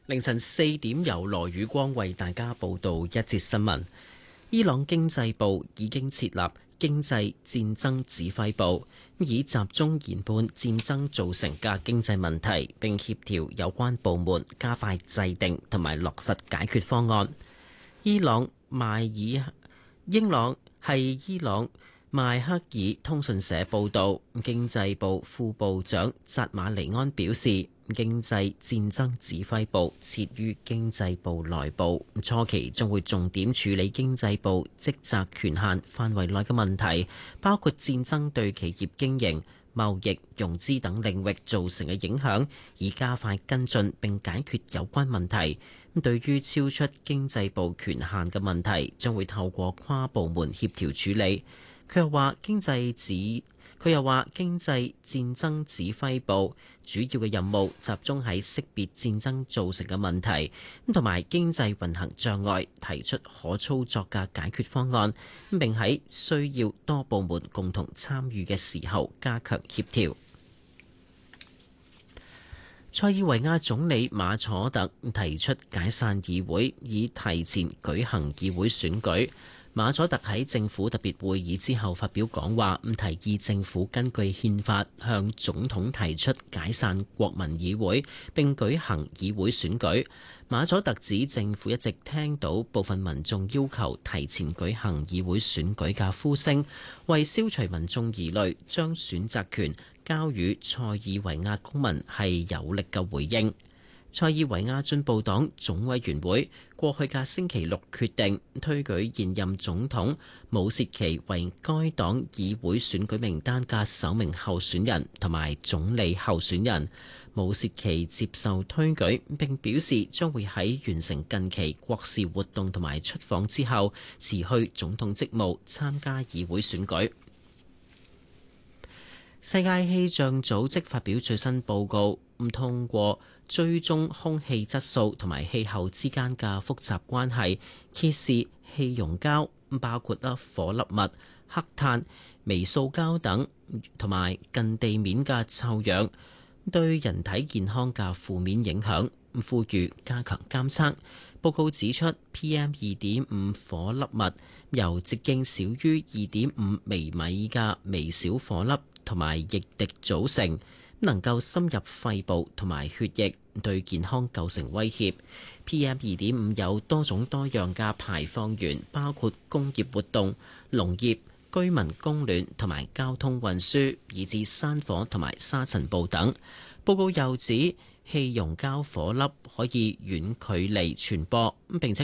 凌晨4點由羅宇光為大家報道一節新聞。伊朗經濟部已經設立經濟戰爭指揮部，以集中研判戰爭造成嘅經濟問題，並協調有關部門加快制定同埋落實解決方案。伊朗係伊朗邁克爾通訊社報導，經濟部副部長扎馬尼安表示，經濟戰爭指揮部設於經濟部內部，初期將會重點處理經濟部職責權限範圍內嘅問題，包括戰爭對企業經營、貿易、融資等領域造成嘅影響，以加快跟進並解決有關問題。對於超出經濟部權限嘅問題，將會透過跨部門協調處理。佢又話經濟戰爭指揮部主要嘅任務集中喺識別戰爭造成嘅問題，同埋經濟運行障礙，提出可操作嘅解決方案，並喺需要多部門共同參與嘅時候加強協調。塞爾維亞總理馬楚特提出解散議會，以提前舉行議會選舉。馬楚特喺政府特別會議之後發表講話，提議政府根據憲法向總統提出解散國民議會並舉行議會選舉。馬楚特指政府一直聽到部分民眾要求提前舉行議會選舉嘅呼聲，為消除民眾疑慮，將選擇權交予塞爾維亞公民係有力嘅回應。塞爾維亞進步黨總委員會過去嘅星期六決定推舉現任總統武契奇為該黨議會選舉名單嘅首名候選人同埋總理候選人。武契奇接受推舉並表示將會喺完成近期國事活動同埋出訪之後辭去總統職務，參加議會選舉。世界氣象組織發表最新報告，通過追蹤空氣質素同埋氣候之間嘅複雜關係，揭示氣溶膠包括顆粒物、黑碳、微塑膠等，同埋近地面嘅臭氧對人體健康嘅負面影響，呼籲加強監測。報告指出 ，PM2.5 顆粒物由直徑少於2.5微米嘅微小顆粒同埋液滴組成，能夠深入肺部同埋血液，對健康構成威脅。PM2.5 有多種多樣嘅排放源，包括工業活動、農業、居民供暖同埋交通運輸，以至山火同埋沙塵暴等。報告又指，氣溶膠顆粒可以遠距離傳播，並且